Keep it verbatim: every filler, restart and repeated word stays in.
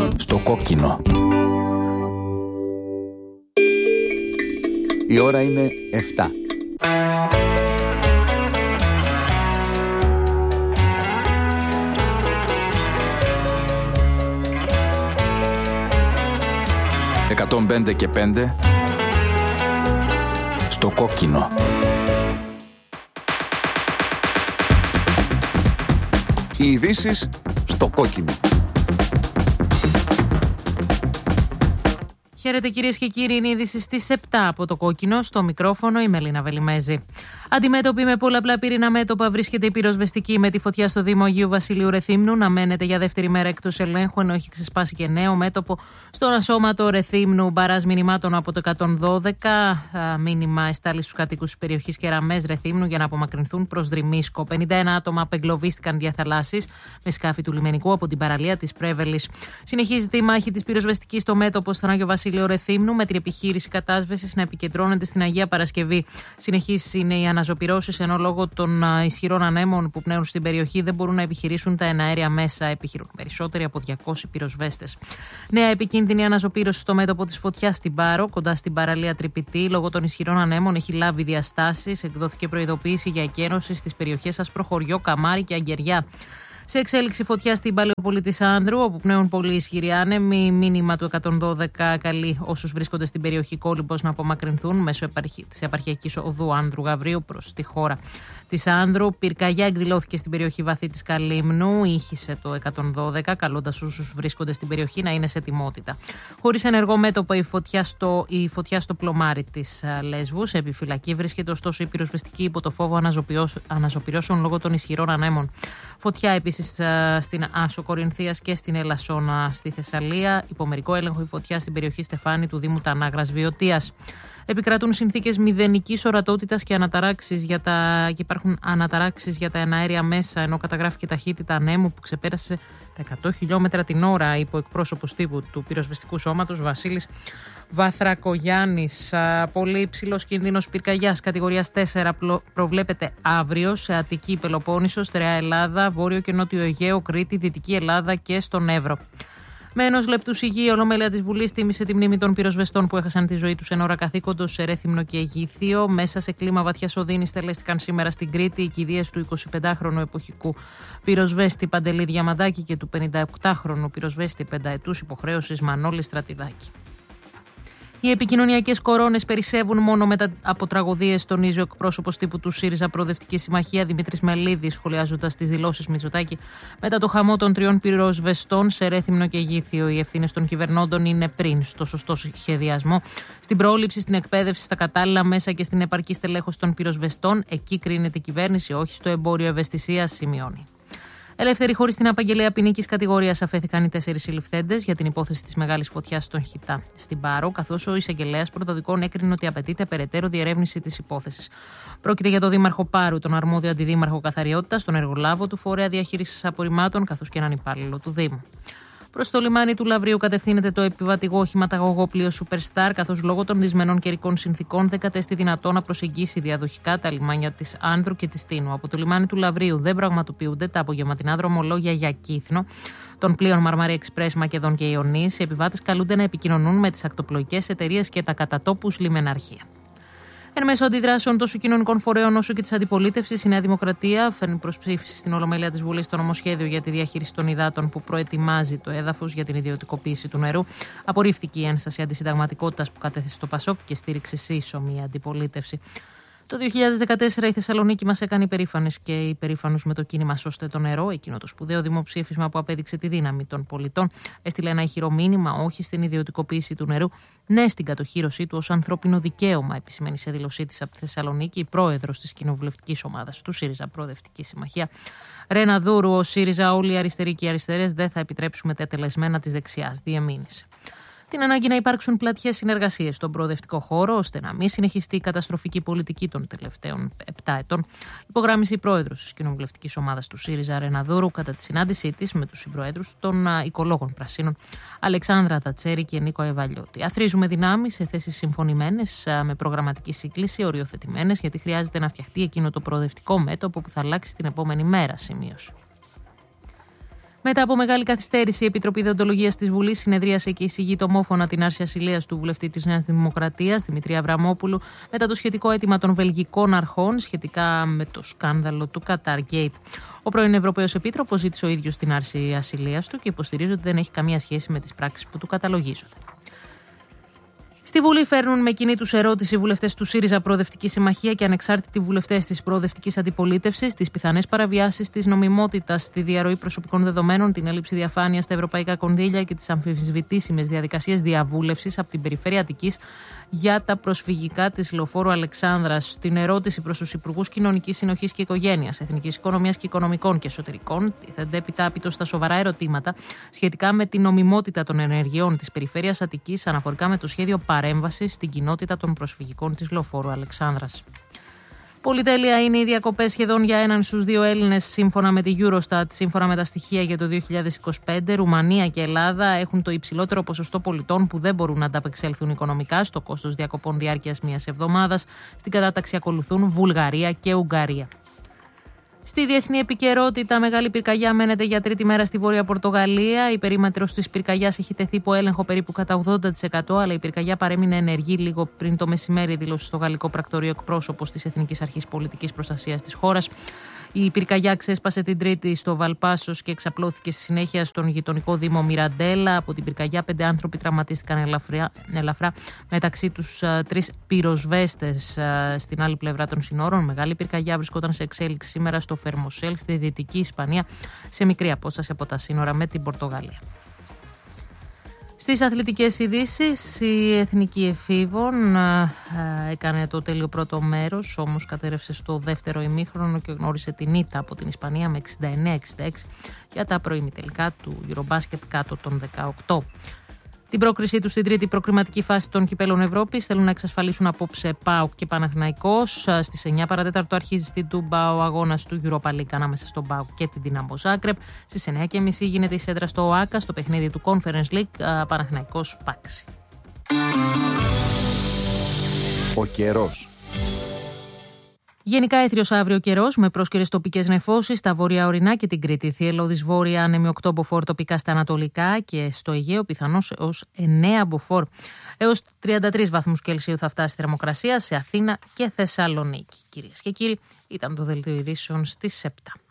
Στο κόκκινο. Η ώρα είναι εφτά. εκατόν πέντε και πέντε στο κόκκινο. Οι ειδήσεις στο κόκκινο. Χαίρετε κυρίες και κύριοι, είναι η είδηση στις επτά από το κόκκινο. Στο μικρόφωνο η Μελίνα Βελιμέζη. Αντιμέτωπη με πολλαπλά πυρήνα μέτωπα βρίσκεται η πυροσβεστική με τη φωτιά στο Δήμο Αγίου Βασιλείου Ρεθύμνου να μένεται για δεύτερη μέρα εκτός ελέγχου, ενώ έχει ξεσπάσει και νέο μέτωπο στον ασώματο Ρεθύμνου. Μπαράζ μηνυμάτων από το εκατόν δώδεκα. Μήνυμα εστάλει στους κατοίκους της περιοχής Κεραμές Ρεθύμνου για να απομακρυνθούν προς Δρυμίσκο. πενήντα ένα άτομα απεγκλωβίστηκαν διαθαλάσσης με σκάφη του λιμενικού από την παραλία της Πρέβελης. Συνεχίζεται η μάχη της πυροσβεστικής στο μέτωπο στον Άγιο Βασίλειο Ρεθύμνου με την επιχείρηση κατάσβεσης να επικεντρώνεται στην Αγία Παρασκευή. Συνεχίζει είναι η αναζωπυρώσεις, ενώ λόγω των ισχυρών ανέμων που πνέουν στην περιοχή δεν μπορούν να επιχειρήσουν τα εναέρια μέσα. Επιχειρούν περισσότεροι από διακόσιοι πυροσβέστες. Νέα επικίνδυνη αναζωπήρωση στο μέτωπο της φωτιάς στην Πάρο, κοντά στην παραλία Τρυπητή. Λόγω των ισχυρών ανέμων έχει λάβει διαστάσεις. Εκδόθηκε προειδοποίηση για εκένωση στις περιοχές Ασπροχωριό, Καμάρι και Αγκεριά. Σε εξέλιξη φωτιά στην Παλαιοπολή της Άνδρου, όπου πνέουν πολύ ισχυροί άνεμοι. Μήνυμα του εκατόν δώδεκα καλεί όσους βρίσκονται στην περιοχή Κόλυμπος να απομακρυνθούν μέσω της επαρχιακής οδού Άνδρου Γαβρίου προς τη χώρα της Άνδρου. Πυρκαγιά εκδηλώθηκε στην περιοχή Βαθύ της Καλύμνου. Ήχησε το εκατόν δώδεκα, καλώντας όσους βρίσκονται στην περιοχή να είναι σε ετοιμότητα. Χωρίς ενεργό μέτωπο η φωτιά στο, η φωτιά στο πλωμάρι της Λέσβου. Σε επιφυλακή βρίσκεται ωστόσο η πυροσβεστική υπό το φόβο αναζωπυρώσεων λόγω των ισχυρών ανέμων. Φωτιά επίσης στην Άσο Κορινθίας και στην Ελασσόνα στη Θεσσαλία. Υπομερικό έλεγχο η φωτιά στην περιοχή Στεφάνη του Δήμου Τανάγρας Βιωτίας. Επικρατούν συνθήκες μηδενικής ορατότητας και, αναταράξεις για τα... και υπάρχουν αναταράξεις για τα εναέρια μέσα, ενώ καταγράφηκε ταχύτητα ανέμου που ξεπέρασε τα εκατό χιλιόμετρα την ώρα, υπό εκπρόσωπος τύπου του πυροσβεστικού σώματος Βασίλης Βαθρακογιάννης. Πολύ υψηλός κίνδυνος πυρκαγιάς κατηγορίας τέσσερα προβλέπεται αύριο σε Αττική, Πελοπόννησο, Στερεά Ελλάδα, Βόρειο και Νότιο Αιγαίο, Κρήτη, Δυτική Ελλάδα και στον Εύρο. Με ενός λεπτού σιγή, η Ολομέλεια της Βουλής τίμησε τη μνήμη των πυροσβεστών που έχασαν τη ζωή τους εν ώρα καθήκοντος σε Ρέθυμνο και Αιγήθιο. Μέσα σε κλίμα βαθιάς οδύνης τελέστηκαν σήμερα στην Κρήτη οι κηδείες του εικοσιπεντάχρονου εποχικού πυροσβέστη Παντελή Διαμαντάκη και του πενηνταοκτάχρονου πυροσβέστη πενταετούς υποχρέωσης Μανώλη Στρατιδάκη. Οι επικοινωνιακές κορώνες περισσεύουν μόνο μετά από τραγωδίες, τονίζει ο εκπρόσωπος τύπου του ΣΥΡΙΖΑ Προοδευτική Συμμαχία Δημήτρης Μελίδης, σχολιάζοντας τις δηλώσεις Μητσοτάκη μετά το χαμό των τριών πυροσβεστών σε Ρέθυμνο και Αιγήθιο. Οι ευθύνες των κυβερνώντων είναι πριν στο σωστό σχεδιασμό, στην πρόληψη, στην εκπαίδευση, στα κατάλληλα μέσα και στην επαρκή στελέχωση των πυροσβεστών. Εκεί κρίνεται η κυβέρνηση, όχι στο εμπόριο ευαισθησίας, σημειώνει. Ελεύθεροι χωρίς την απαγγελία ποινικής κατηγορίας αφέθηκαν οι τέσσερις συλληφθέντες για την υπόθεση της μεγάλης φωτιάς στον Χιτά στην Πάρο, καθώς ο εισαγγελέας πρωτοδικών έκρινε ότι απαιτείται περαιτέρω διερεύνηση της υπόθεσης. Πρόκειται για τον Δήμαρχο Πάρου, τον αρμόδιο αντιδήμαρχο Καθαριότητας, τον εργολάβο του Φορέα Διαχείρισης Απορριμμάτων, καθώς και έναν υπάλληλο του Δήμου. Προς το λιμάνι του Λαβρίου κατευθύνεται το επιβατηγό οχηματαγωγό πλοίο Superstar, καθώς λόγω των δυσμενών καιρικών συνθήκων δεν κατέστη δυνατό να προσεγγίσει διαδοχικά τα λιμάνια της Άνδρου και της Τίνου. Από το λιμάνι του Λαβρίου δεν πραγματοποιούνται τα απογευματινά δρομολόγια για Κύθνο των πλοίων Μαρμαρί Εξπρές, Μακεδόν και Ιωνής. Οι επιβάτες καλούνται να επικοινωνούν με τις ακτοπλοϊκές εταιρείες και τα κατατόπους λιμεναρχεία. Εν μέσω αντιδράσεων τόσο κοινωνικών φορέων όσο και της αντιπολίτευσης, η Νέα Δημοκρατία φέρνει προς ψήφιση στην Ολομέλεια της Βουλής το νομοσχέδιο για τη διαχείριση των υδάτων που προετοιμάζει το έδαφος για την ιδιωτικοποίηση του νερού. Απορρίφθηκε η ένσταση αντισυνταγματικότητας που κατέθεσε το ΠΑΣΟΚ και στήριξε σύσσωμη αντιπολίτευση. Το δύο χιλιάδες δεκατέσσερα η Θεσσαλονίκη μας έκανε υπερήφανες και υπερήφανους με το κίνημα Σώστε το νερό, εκείνο το σπουδαίο δημοψήφισμα που απέδειξε τη δύναμη των πολιτών. Έστειλε ένα ηχηρό μήνυμα, όχι στην ιδιωτικοποίηση του νερού, ναι στην κατοχύρωσή του ως ανθρώπινο δικαίωμα, επισημαίνει σε δήλωσή της από τη Θεσσαλονίκη η πρόεδρος της κοινοβουλευτικής ομάδας του ΣΥΡΙΖΑ Προοδευτική Συμμαχία. Ρένα Δούρου, ο ΣΥΡΙΖΑ, όλοι οι αριστεροί και οι αριστερές δεν θα επιτρέψουμε τα τελεσμένα της δεξιάς, διεμήνυσε. Την ανάγκη να υπάρξουν πλατιές συνεργασίες στον προοδευτικό χώρο, ώστε να μην συνεχιστεί η καταστροφική πολιτική των τελευταίων επτά ετών, υπογράμμισε η πρόεδρος της κοινοβουλευτικής ομάδας του ΣΥΡΙΖΑ, Ρένα Δούρου, κατά τη συνάντησή της με τους συμπροέδρους των οικολόγων Πρασίνων, Αλεξάνδρα Τατσέρη και Νίκο Ευαλιώτη. Αθροίζουμε δυνάμεις σε θέσεις συμφωνημένες, με προγραμματική σύγκληση, οριοθετημένες, γιατί χρειάζεται να φτιαχτεί εκείνο το προοδευτικό μέτωπο που θα αλλάξει την επόμενη μέρα, σημείωσε. Μετά από μεγάλη καθυστέρηση, η Επιτροπή Δεοντολογίας της Βουλής συνεδρίασε και εισηγείται ομόφωνα την άρση ασυλίας του βουλευτή της Νέας Δημοκρατίας, Δημητρή Αβραμόπουλου, μετά το σχετικό αίτημα των βελγικών αρχών σχετικά με το σκάνδαλο του Qatargate. Ο πρώην Ευρωπαίος Επίτροπος ζήτησε ο ίδιος την άρση ασυλίας του και υποστηρίζει ότι δεν έχει καμία σχέση με τις πράξεις που του καταλογίζονται. Στη Βουλή φέρνουν με κοινή τους ερώτηση οι βουλευτές του ΣΥΡΙΖΑ, Προοδευτική Συμμαχία και ανεξάρτητοι βουλευτές της Προοδευτικής Αντιπολίτευσης τις πιθανές παραβιάσεις της νομιμότητας στη διαρροή προσωπικών δεδομένων, την έλλειψη διαφάνειας στα ευρωπαϊκά κονδύλια και τις αμφισβητήσιμες διαδικασίες διαβούλευσης από την Περιφέρεια Αττικής για τα προσφυγικά της Λεωφόρου Αλεξάνδρας. Στην ερώτηση προς τους Υπουργούς Κοινωνικής Συνοχής και Οικογένειας, Εθνικής Οικονομίας και Οικονομικών και Εσωτερικών, τίθενται επιτάπητος στα σοβαρά ερωτήματα σχετικά με την νομιμότητα των ενεργειών της Περιφέρειας Αττικής αναφορικά με το σχέδιο παρέμβαση στην κοινότητα των προσφυγικών της Λεωφόρου Αλεξάνδρας. Πολυτέλεια είναι οι διακοπές σχεδόν για έναν στους δύο Έλληνες, σύμφωνα με τη Eurostat. Σύμφωνα με τα στοιχεία για το δύο χιλιάδες είκοσι πέντε, Ρουμανία και Ελλάδα έχουν το υψηλότερο ποσοστό πολιτών που δεν μπορούν να ανταπεξέλθουν οικονομικά στο κόστος διακοπών διάρκειας μιας εβδομάδας. Στην κατάταξη ακολουθούν Βουλγαρία και Ουγγαρία. Στη διεθνή επικαιρότητα, μεγάλη πυρκαγιά μένεται για τρίτη μέρα στη Βόρεια Πορτογαλία. Η περίμετρος της πυρκαγιάς έχει τεθεί υπό έλεγχο περίπου κατά ογδόντα τοις εκατό, αλλά η πυρκαγιά παρέμεινε ενεργή λίγο πριν το μεσημέρι, δήλωσε στο γαλλικό πρακτορείο εκπρόσωπος της Εθνικής Αρχής Πολιτικής Προστασίας της χώρας. Η πυρκαγιά ξέσπασε την Τρίτη στο Βαλπάσος και εξαπλώθηκε στη συνέχεια στον γειτονικό δήμο Μιραντέλα. Από την πυρκαγιά, πέντε άνθρωποι τραυματίστηκαν ελαφρά, ελαφρά μεταξύ τους τρεις πυροσβέστες στην άλλη πλευρά των συνόρων. Μεγάλη πυρκαγιά βρισκόταν σε εξέλιξη σήμερα στο Φερμοσέλ, στη Δυτική Ισπανία, σε μικρή απόσταση από τα σύνορα με την Πορτογαλία. Στις αθλητικές ειδήσεις, η Εθνική Εφήβων α, έκανε το τέλειο πρώτο μέρος, όμως κατέρευσε στο δεύτερο ημίχρονο και γνώρισε την ήττα από την Ισπανία με εξήντα εννέα εξήντα έξι για τα προημιτελικά του Eurobasket κάτω των δεκαοκτώ. Την πρόκρισή του στην τρίτη προκριματική φάση των κυπέλων Ευρώπης θέλουν να εξασφαλίσουν απόψε ΠΑΟΚ και Παναθηναϊκός. Στις εννιά παρά τέταρτο αρχίζει στην Τούμπα ο αγώνας του Europa League ανάμεσα στον ΠΑΟΚ και την Dinamo Zagreb. Στις εννιά και μισή γίνεται η σέντρα στο ΟΑΚΑ στο παιχνίδι του Conference League Παναθηναϊκός Πάξη. Ο καιρός. Γενικά έθριος αύριο καιρός με πρόσκαιρες τοπικές νεφώσεις στα βόρεια ορεινά και την Κρήτη. Θυελλώδης βόρεια άνεμη οκτώ μποφόρ τοπικά στα ανατολικά και στο Αιγαίο πιθανώς έως εννέα μποφόρ. Έως τριάντα τρεις βαθμούς Κελσίου θα φτάσει η θερμοκρασία σε Αθήνα και Θεσσαλονίκη. Κυρίες και κύριοι, ήταν το δελτίο ειδήσεων στις επτά.